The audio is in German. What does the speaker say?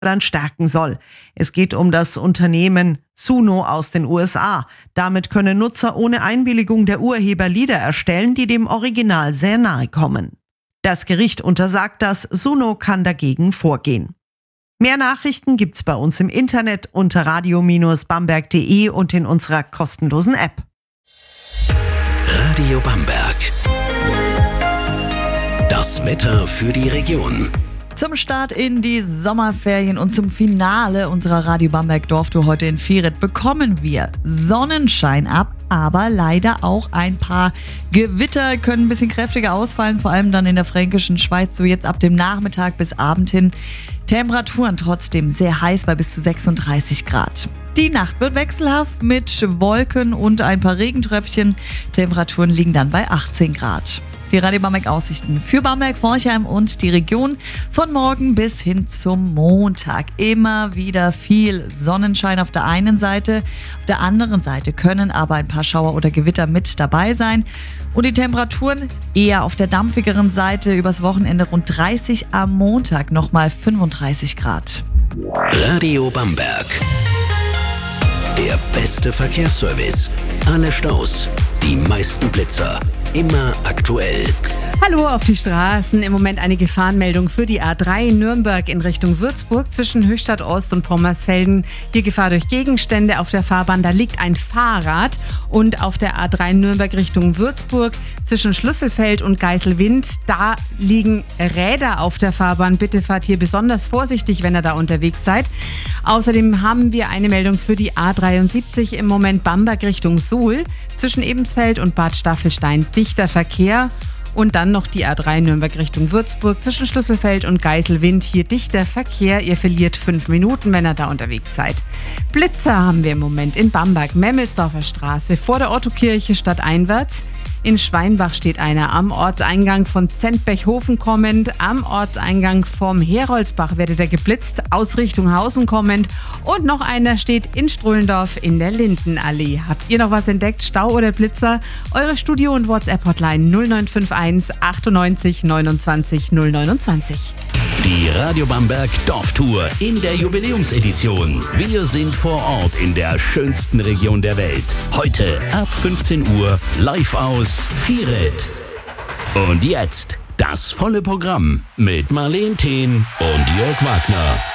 stärken soll. Es geht um das Unternehmen Suno aus den USA. Damit können Nutzer ohne Einwilligung der Urheber Lieder erstellen, die dem Original sehr nahe kommen. Das Gericht untersagt das, Suno kann dagegen vorgehen. Mehr Nachrichten gibt's bei uns im Internet unter radio-bamberg.de und in unserer kostenlosen App. Radio Bamberg. Das Wetter für die Region. Zum Start in die Sommerferien und zum Finale unserer Radio Bamberg Dorftour heute in Vieret bekommen wir Sonnenschein ab, aber leider auch ein paar Gewitter können ein bisschen kräftiger ausfallen, vor allem dann in der fränkischen Schweiz, so jetzt ab dem Nachmittag bis Abend hin. Temperaturen trotzdem sehr heiß bei bis zu 36 Grad. Die Nacht wird wechselhaft mit Wolken und ein paar Regentröpfchen. Temperaturen liegen dann bei 18 Grad. Die Radio Bamberg Aussichten für Bamberg, Forchheim und die Region von morgen bis hin zum Montag. Immer wieder viel Sonnenschein auf der einen Seite. Auf der anderen Seite können aber ein paar Schauer oder Gewitter mit dabei sein. Und die Temperaturen eher auf der dampfigeren Seite. Übers Wochenende rund 30, am Montag nochmal 35 Grad. Radio Bamberg. Der beste Verkehrsservice. Alle Staus, die meisten Blitzer. Immer aktuell. Hallo auf die Straßen. Im Moment eine Gefahrenmeldung für die A3 Nürnberg in Richtung Würzburg zwischen Höchstadt Ost und Pommersfelden. Hier Gefahr durch Gegenstände auf der Fahrbahn. Da liegt ein Fahrrad. Und auf der A3 Nürnberg Richtung Würzburg zwischen Schlüsselfeld und Geiselwind. Da liegen Räder auf der Fahrbahn. Bitte fahrt hier besonders vorsichtig, wenn ihr da unterwegs seid. Außerdem haben wir eine Meldung für die A73 im Moment Bamberg Richtung Suhl. Zwischen Ebensfeld und Bad Staffelstein dichter Verkehr. Und dann noch die A3 Nürnberg Richtung Würzburg zwischen Schlüsselfeld und Geiselwind. Hier dichter Verkehr. Ihr verliert 5 Minuten, wenn ihr da unterwegs seid. Blitzer haben wir im Moment in Bamberg, Memmelsdorfer Straße, vor der Ottokirche stadteinwärts. In Schweinbach steht einer am Ortseingang von Zentbechhofen kommend. Am Ortseingang vom Heroldsbach werdet ihr geblitzt, aus Richtung Hausen kommend. Und noch einer steht in Strullendorf in der Lindenallee. Habt ihr noch was entdeckt, Stau oder Blitzer? Eure Studio- und WhatsApp-Hotline 0951 98 29 029. Die Radio Bamberg Dorftour in der Jubiläumsedition. Wir sind vor Ort in der schönsten Region der Welt. Heute ab 15 Uhr live aus Vieret. Und jetzt das volle Programm mit Marleen Thehn und Jörg Wagner.